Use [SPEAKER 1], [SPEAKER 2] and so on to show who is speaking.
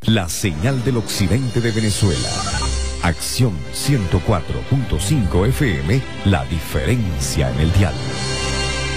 [SPEAKER 1] la señal del occidente de Venezuela. Acción 104.5 FM, la diferencia en el dial.